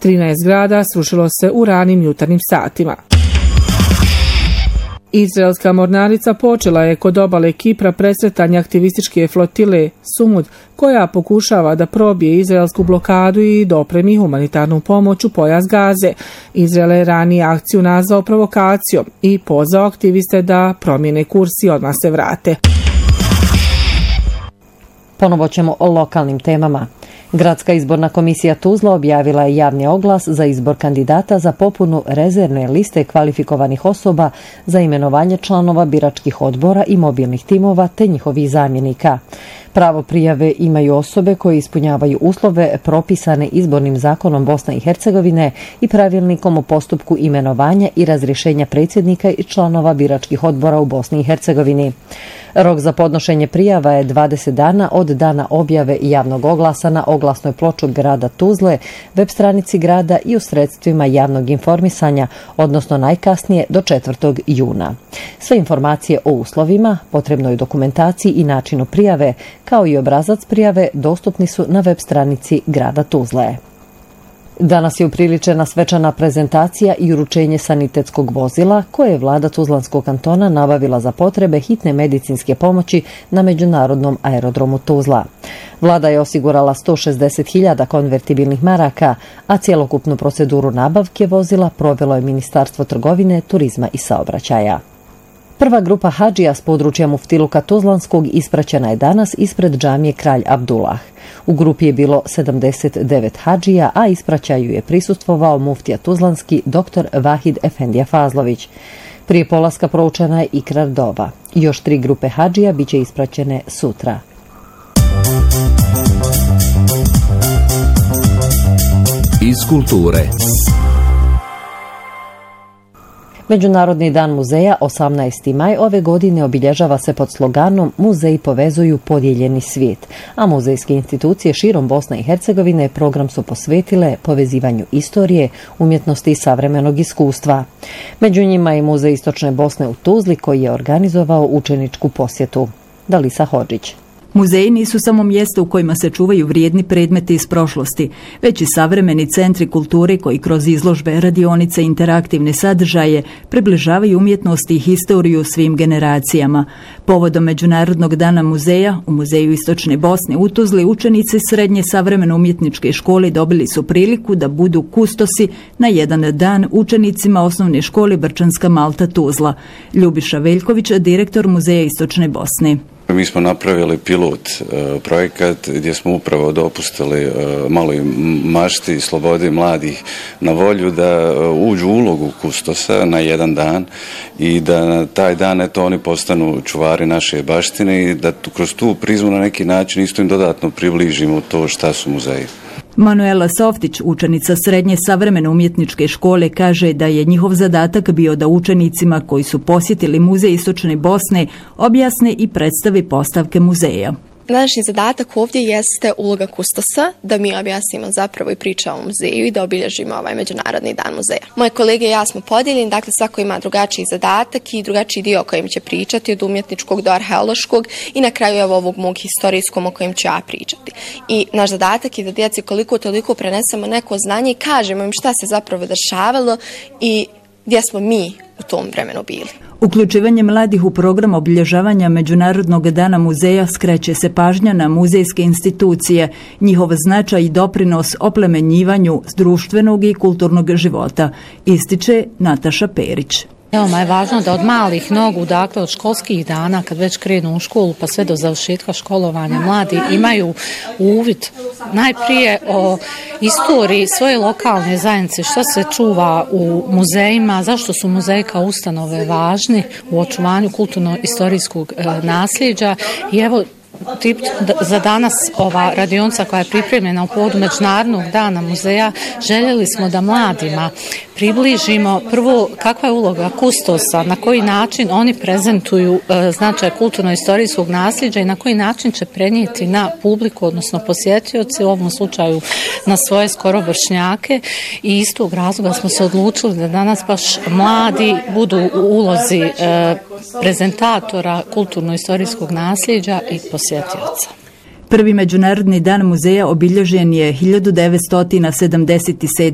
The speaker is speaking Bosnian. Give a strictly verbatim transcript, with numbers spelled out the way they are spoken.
trinaest zgrada srušilo se u ranim jutarnjim satima. Izraelska mornarica počela je kod obale Kipra presretanje aktivističke flotile Sumud, koja pokušava da probije izraelsku blokadu i dopremi humanitarnu pomoć u pojas Gaze. Izrael je ranije akciju nazvao provokacijom i pozvao aktiviste da promijene kurs i odmah se vrate. Ponovo ćemo o lokalnim temama. Gradska izborna komisija Tuzla objavila je javni oglas za izbor kandidata za popunu rezervne liste kvalifikovanih osoba za imenovanje članova biračkih odbora i mobilnih timova te njihovih zamjenika. Pravo prijave imaju osobe koje ispunjavaju uslove propisane izbornim zakonom Bosne i Hercegovine i pravilnikom o postupku imenovanja i razrješenja predsjednika i članova biračkih odbora u Bosni i Hercegovini. Rok za podnošenje prijava je dvadeset dana od dana objave javnog oglasa na oglasnoj ploči grada Tuzle, web stranici grada i u sredstvima javnog informisanja, odnosno najkasnije do četvrtog juna. Sve informacije o uslovima, potrebnoj dokumentaciji i načinu prijave, kao i obrazac prijave, dostupni su na web stranici grada Tuzle. Danas je upriličena svečana prezentacija i uručenje sanitetskog vozila koje je vlada Tuzlanskog kantona nabavila za potrebe hitne medicinske pomoći na međunarodnom aerodromu Tuzla. Vlada je osigurala sto šezdeset hiljada konvertibilnih maraka, a cjelokupnu proceduru nabavke vozila provelo je Ministarstvo trgovine, turizma i saobraćaja. Prva grupa hadžija s područja Muftiluka Tuzlanskog ispraćena je danas ispred džamije Kralj Abdullah. U grupi je bilo sedamdeset devet hadžija, a ispraćaju je prisustvovao muftija Tuzlanski dr. Vahid Efendija Fazlović. Prije polaska proučena je ikrar dova. Još tri grupe hadžija bit će ispraćene sutra. Iz kulture. Međunarodni dan muzeja osamnaesti maj ove godine obilježava se pod sloganom Muzeji povezuju podijeljeni svijet, a muzejske institucije širom Bosne i Hercegovine program su posvetile povezivanju istorije, umjetnosti i savremenog iskustva. Među njima je Muzej Istočne Bosne u Tuzli koji je organizovao učeničku posjetu. Dalisa Hodžić. Muzeji nisu samo mjesta u kojima se čuvaju vrijedni predmeti iz prošlosti, već i savremeni centri kulture koji kroz izložbe, radionice i interaktivne sadržaje približavaju umjetnost i historiju svim generacijama. Povodom Međunarodnog dana muzeja u Muzeju Istočne Bosne u Tuzli učenici Srednje savremeno umjetničke škole dobili su priliku da budu kustosi na jedan dan učenicima osnovne škole Brčanska Malta Tuzla. Ljubiša Veljković, direktor Muzeja Istočne Bosne. Mi smo napravili pilot e, projekat gdje smo upravo dopustili e, maloj mašti i slobodi mladih na volju da e, uđu u ulogu kustosa na jedan dan i da na taj dan eto oni postanu čuvari naše baštine i da tu, kroz tu prizmu na neki način isto im dodatno približimo to šta su muzeji. Manuela Softić, učenica Srednje savremene umjetničke škole, kaže da je njihov zadatak bio da učenicima koji su posjetili Muzej Istočne Bosne objasne i predstavi postavke muzeja. Današnji zadatak ovdje jeste uloga kustosa, da mi objasnimo zapravo i pričamo o muzeju i da obilježimo ovaj Međunarodni dan muzeja. Moje kolege i ja smo podijeljeni, dakle svako ima drugačiji zadatak i drugačiji dio o kojem će pričati, od umjetničkog do arheološkog i na kraju evo ovog mog historijskom o kojem ću ja pričati. I naš zadatak je da djeci koliko toliko prenesemo neko znanje i kažemo im šta se zapravo dešavalo i gdje smo mi u tom vremenu bili. Uključivanje mladih u program obilježavanja Međunarodnog dana muzeja skreće se pažnja na muzejske institucije, njihov značaj i doprinos oplemenjivanju društvenog i kulturnog života, ističe Nataša Perić. Veoma je važno da od malih nogu, dakle od školskih dana, kad već krenu u školu pa sve do završetka školovanja, mladi imaju uvid najprije o istoriji svoje lokalne zajednice, što se čuva u muzejima, zašto su muzeji kao ustanove važni u očuvanju kulturno-istorijskog nasljeđa i evo tip za danas ova radionica koja je pripremljena u povodu Međunarodnog dana muzeja, željeli smo da mladima približimo prvo kakva je uloga kustosa, na koji način oni prezentuju e, značaj kulturno-istorijskog nasljeđa i na koji način će prenijeti na publiku, odnosno posjetioci, u ovom slučaju na svoje skoro vršnjake i iz tog razloga smo se odlučili da danas baš mladi budu u ulozi e, prezentatora kulturno-istorijskog nasljeđa i posjetioca. Prvi Međunarodni dan muzeja obilježen je hiljadu devetsto sedamdeset sedme.